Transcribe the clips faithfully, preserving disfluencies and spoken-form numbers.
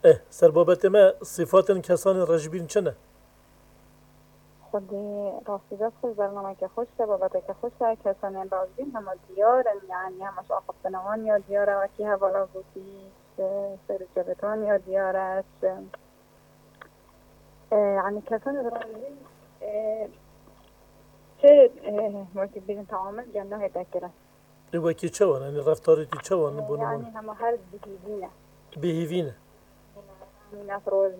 اه سر بابت ما صفات کسان رجبین چنه؟ خودی راستی دست خوش برنامه که خوش بابت که خوش کسان رازبین همه دیارن یعنی همش آقا بنوان یا دیاره و کی حوالا بودی سر جبتان یا دیاره است يعني كسان رازبین چه وقتی بیرون تعامل جنه هتاکره وکی چه وان؟ یعنی رفتارتی چه وان بونمون؟ يعني همه هر بهیدینه بهیوینه يعني ناس روز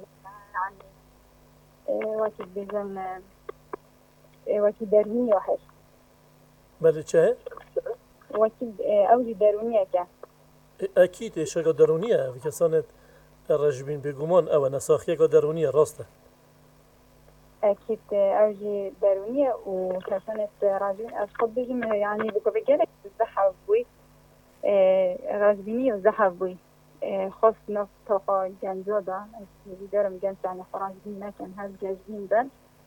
يعني وقتی بیزن وقتی درونی وحش بله چه؟ وقتی اوجی درونیه که اكيد شغا درونيه في كسانة الرجبين بگومان او نساخيه کا درونيه راسته أكيد أوجي دارونية وكانت راجبين أصحاب بيجم يعني بقى بجالك الزحف بوي راجبيني وزحف بوي خاص نفتقى جنزودة دارم جنس يعني راجبين ما كان هاد جاجبين بل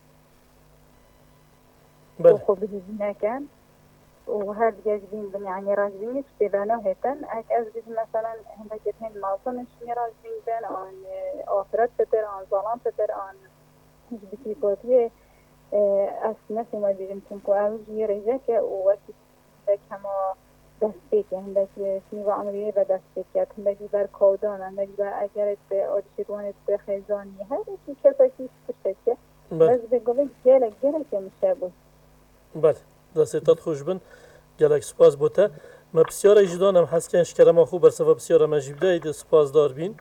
وخو بيجي ما كان وهاد جاجبين بن يعني راجبين استبانة هتن أك أزجد مثلا هندا جتهن معصن شمي راجبين بن عن آخرت تتر عن ظلام تتر عن بسي بوتيه از نفسی ما بیریم چون که اوجی رجه که و وقتی هندک همه دست بکه هندک سنیو عملیه و دست بکه هندک بر کودان هندک بر اگرت به آدشتوانت به خیزانی هر ایچی کسا کیش پشت که بس بگوه گلک گلک میشه بود بله دستتات خوش بن گلک سپاس بوده ما بسیار اجدان هم هست که انشکره ما خوب برصفه بسیار ما جیبده اید سپاس دار بین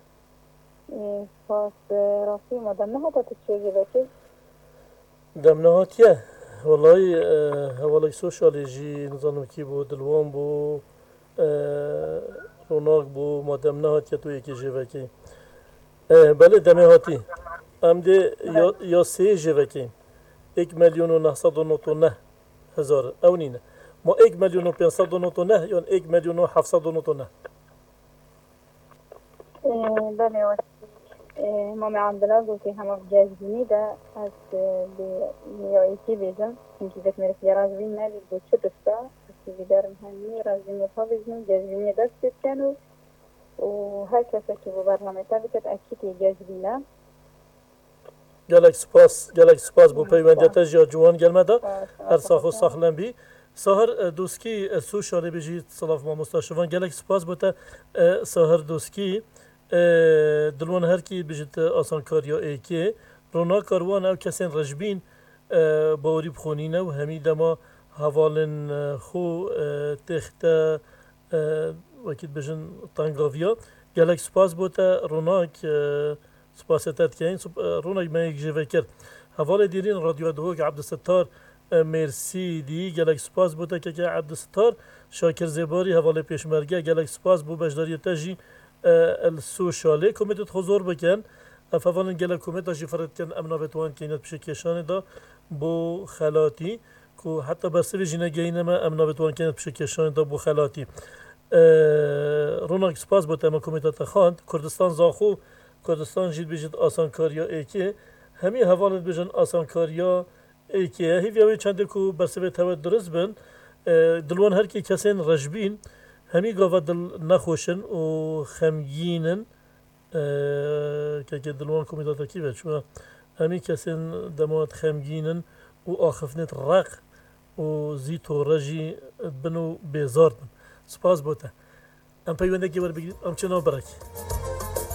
سپاس راستی مادم نه حتا تچیزی بکه دم نهاتیه والله حوالی سوشالجی نظام کی بود دلوان بو روناق بو ما دم نهاتیه تو یکی جوکی بله دم نهاتی ام ده یا یا سه جوکی یک میلیون و نهصد و نود و نه هزار او نینه ما یک میلیون و پانصد و نود و نه یا یک میلیون و هفتصد و نود و نه بله مامی عبدالله گفتی همه جذبینی ده از نیایتی بیزم چونکه بهت میرسی رازبین ندید بود چه دستا بسی بیدارم همی رازبینی پا بیزم جذبینی دست بکن و و هر کسی که با برنامه تا بکت اکیتی جذبینه گلک سپاس گلک سپاس بو پیوندت جا جوان گلمده هر ساخ و ساخلم بی ساهر دوسکی سوشالی بجید صلاف ما مستشفان گلک سپاس بوده ساهر دوسکی دلوان هر کی بجت آسان کاریا ای که رونا کاروان او کسین رجبین باوری بخونینه و همی دما حوالن خو تخت وکید بجن تنگاویا گلک سپاس بوده رونا که سپاستت که این رونا ما یک جوه کرد حوال دیرین رادیو دوگ عبدالستار مرسی دی گلک سپاس بوده که که عبدالستار شاکر زیباری حوال پیشمرگه گلک سپاس بو بجداری تجی السوشالی کومیت حضور بکن افوان گله کومیت اجی فرد کن امنا بتوان کینت بشه کشان دا بو خلاتی کو حتی برسه جینا گینه ما امنا بتوان کینت بشه کشان دا بو خلاتی روناک سپاس بوده ما کومیت تخاند کردستان زاخو کردستان جید بجید آسان کاریا ایکی همی حوالت بجن آسان کاریا ایکی هیویاوی چنده کو برسه به تود درست بن دلوان هر کی کسین رجبین همی گاوا دل نخوشن و خمگینن که که دلوان کومیداتا کی بچ چون همی کسین دمات خمگینن و آخفنت رق و زیت و رجی بنو بیزار بن سپاس بوده ام پیونده کی بر بگید ام چنو برک